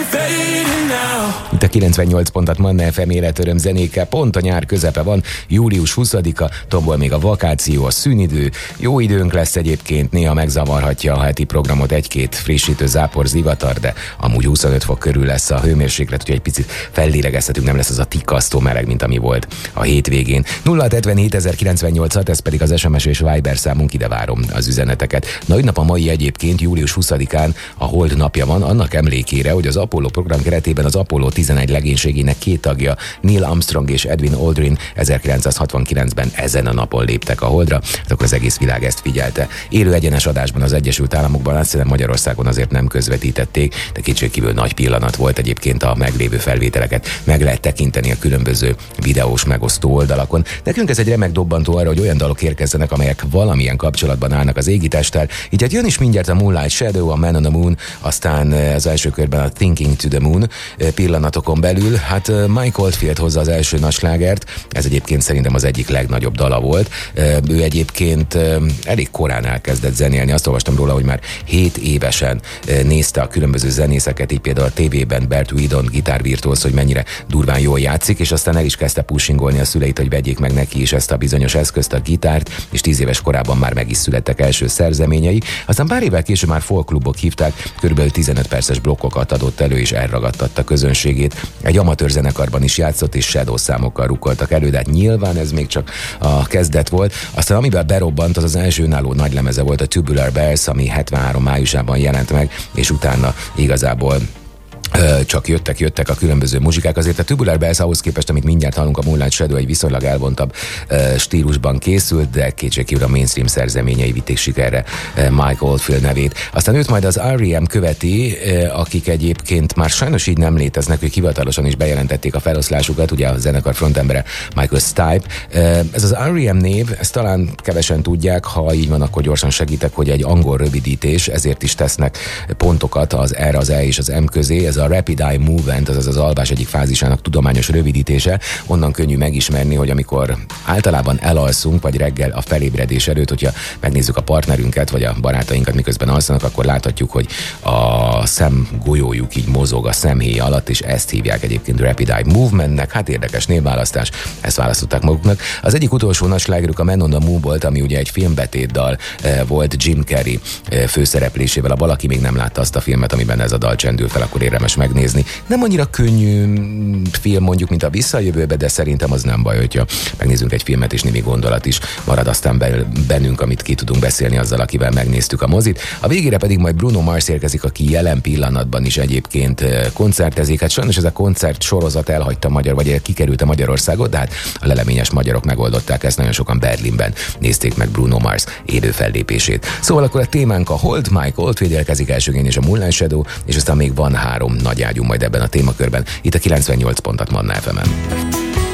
Itt a 98 pontat Manna FM életöröm zenékkel, pont a nyár közepe van, július 20-a, tovább még a vakáció, a szünidő, jó időnk lesz egyébként, néha megzavarhatja a heti programot egy-két frissítő zápor zivatar, de amúgy 25 fok körül lesz a hőmérséklet, úgyhogy egy picit fellélegezhetünk, nem lesz az a tikasztó meleg, mint ami volt a hétvégén. 0677 ez pedig az SMS és Viber számunk, ide várom az üzeneteket. Nagy nap a mai egyébként, július 20-án a Hold napja van, annak emlékére, hogy az Apollo program keretében az Apollo 11 legénységének két tagja, Neil Armstrong és Edwin Aldrin 1969-ben ezen a napon léptek a Holdra, hát akkor az egész világ ezt figyelte. Élő egyenes adásban az Egyesült Államokban, azt hiszem Magyarországon azért nem közvetítették, de kétségkívül nagy pillanat volt egyébként, a meglévő felvételeket meg lehet tekinteni a különböző videós megosztó oldalakon. Nekünk ez egy remek dobbantó arra, hogy olyan dalok érkezzenek, amelyek valamilyen kapcsolatban állnak az égitesttel. Így hát jön is mindjárt a Moonlight Shadow, a Man on the Moon, aztán az első körben a Thinking to the Moon pillanatokon belül. Hát Mike Oldfield hozza az első nagy slágert, ez egyébként szerintem az egyik legnagyobb dala volt. Ő egyébként elég korán elkezdett zenélni, azt olvastam róla, hogy már 7 évesen nézte a különböző zenészeket, így például a tévében Bert Wheaton gitárvirtuóz, hogy mennyire durván jól játszik, és aztán el is kezdte pushingolni a szüleit, hogy vegyék meg neki is ezt a bizonyos eszközt, a gitárt, és 10 éves korában már meg is születtek első szerzeményei. Aztán pár évvel később már folkklubok hívták, körülbelül 15 perces blokkokat adott elő, és elragadtatta közönségét. Egy amatőr zenekarban is játszott, és shadow számokkal rukkoltak elő, de hát nyilván ez még csak a kezdet volt. Aztán amiben berobbant, az az első önálló nagylemeze volt, a Tubular Bells, ami 73 májusában jelent meg, és utána igazából csak jöttek a különböző muzsikák. Azért a Tubular Bells ahhoz képest, amit mindjárt hallunk, a Moonlight Shadow egy viszonylag elvontabb stílusban készült, de kétségkívül a mainstream szerzeményei vitték sikerre Mike Oldfield nevét. Aztán őt majd az R.E.M. követi, akik egyébként már sajnos így nem léteznek, ők hivatalosan is bejelentették a feloszlásukat, ugye a zenekar frontembere Michael Stipe. Ez az R.E.M. név, ezt talán kevesen tudják, ha így van, akkor gyorsan segítek, hogy egy angol rövidítés, ezért is tesznek pontokat az R, az E és az M közé. Ez a Rapid Eye Movement, azaz az alvás egyik fázisának tudományos rövidítése. Onnan könnyű megismerni, hogy amikor általában elalszunk, vagy reggel a felébredés előtt, hogyha megnézzük a partnerünket, vagy a barátainkat, miközben alszanak, akkor láthatjuk, hogy a szemgolyójuk így mozog a szemhéj alatt, és ezt hívják egyébként Rapid Eye Movementnek. Hát érdekes névválasztás, ezt választották maguknak. Az egyik utolsó nagy slágerük a Man on the Moon volt, ami ugye egy filmbetétdal volt Jim Carrey főszereplésével. Ha valaki még nem látta azt a filmet, amiben ez a dal csendül fel, akkor érdemes megnézni. Nem annyira könnyű film mondjuk, mint a Vissza a jövőbe, de szerintem az nem baj, hogyha megnézzünk egy filmet, és némi gondolat is marad aztán bennünk, amit ki tudunk beszélni azzal, akivel megnéztük a mozit. A végére pedig majd Bruno Mars érkezik, aki jelen pillanatban is egyébként koncertezik. Hát sajnos ez a koncert sorozat elhagyta vagy kikerült a Magyarországot, de hát a leleményes magyarok megoldották ezt, nagyon sokan Berlinben nézték meg Bruno Mars élő fellépését. Szóval akkor a témánk a Hold, Mike Oldfield érkezik elsőként, és a Moonlight Shadow, és aztán még van 3 nagy ágyú majd ebben a témakörben, itt a 98 pontot Manna FM-en.